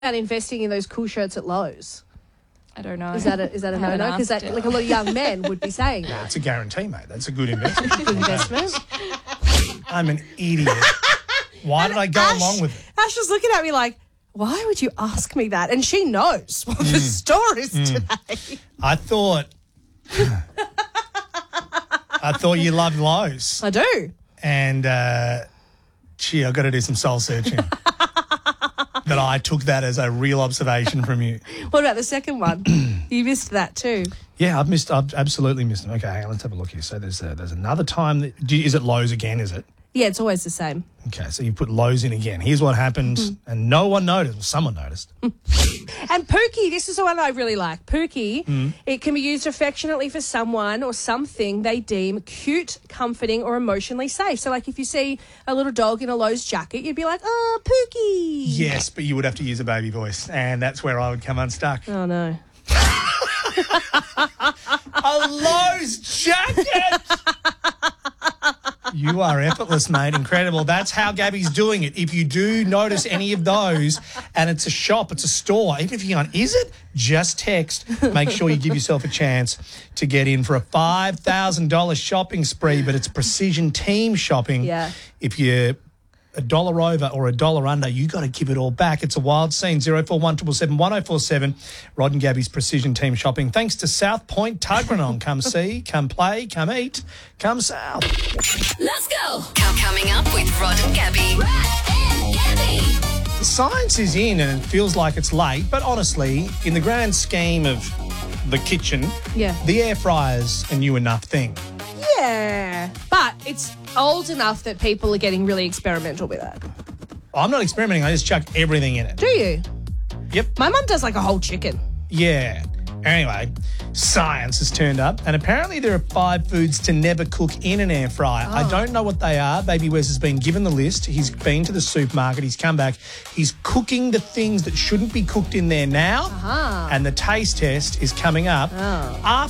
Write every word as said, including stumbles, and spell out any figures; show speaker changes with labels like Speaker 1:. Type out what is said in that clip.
Speaker 1: about investing in those cool shirts at Lowe's?
Speaker 2: I don't know.
Speaker 1: Is that a, is that a
Speaker 2: I
Speaker 1: no-no? Because
Speaker 2: haven't
Speaker 1: that
Speaker 2: asked
Speaker 1: like a lot of young men would be saying that.
Speaker 3: That's a guarantee, mate. That's a good investment.
Speaker 1: Good investment.
Speaker 3: I'm an idiot. Why did I go
Speaker 4: Ash,
Speaker 3: along with it?
Speaker 4: Ash was looking at me like, why would you ask me that? And she knows what
Speaker 3: Mm.
Speaker 4: the store is today.
Speaker 3: I thought... I thought you loved Lowe's.
Speaker 4: I do.
Speaker 3: And, uh, gee, I've got to do some soul searching. But I took that as a real observation from you.
Speaker 4: What about the second one? You missed that too.
Speaker 3: Yeah, I've missed. I've absolutely missed it. Okay, hang on, let's have a look here. So there's a, there's another time that do you- is it Lowe's again? Is it?
Speaker 4: Yeah, it's always the same.
Speaker 3: Okay, so you put Lowe's in again. Here's what happened,
Speaker 4: Mm-hmm.
Speaker 3: and no one noticed. Well, someone noticed.
Speaker 1: And Pookie, this is the one I really like. Pookie,
Speaker 3: Mm.
Speaker 1: it can be used affectionately for someone or something they deem cute, comforting, or emotionally safe. So, like, if you see a little dog in a Lowe's jacket, you'd be like, oh, Pookie.
Speaker 3: Yes, but you would have to use a baby voice, and that's where I would come unstuck.
Speaker 1: Oh, no.
Speaker 3: A Lowe's jacket! You are effortless, mate. Incredible. That's how Gabby's doing it. If you do notice any of those, and it's a shop, it's a store, even if you're going, is it? Just text. Make sure you give yourself a chance to get in for a five thousand dollars shopping spree, but it's precision team shopping.
Speaker 1: Yeah.
Speaker 3: If you're a dollar over or a dollar under, you got to give it all back. It's a wild scene. zero four one seven seven one zero four seven. Rod and Gabby's Precision Team Shopping. Thanks to South Point Tuggeranong. Come see, come play, come eat, come south.
Speaker 5: Let's go. Com- Coming up with Rod and Gabby. Rod and Gabby.
Speaker 3: The science is in and it feels like it's late, but honestly, in the grand scheme of the kitchen,
Speaker 1: Yeah.
Speaker 3: the air fryer's a new enough thing.
Speaker 1: Yeah. But it's old enough that people are getting really experimental with it.
Speaker 3: I'm not experimenting. I just chuck everything in it.
Speaker 1: Do you?
Speaker 3: Yep.
Speaker 1: My mum does like a whole chicken.
Speaker 3: Yeah. Anyway, science has turned up, and apparently there are five foods to never cook in an air fryer. I don't know what they are. Baby Wes has been given the list. He's been to the supermarket. He's come back. He's cooking the things that shouldn't be cooked in there now, and the taste test is coming up. After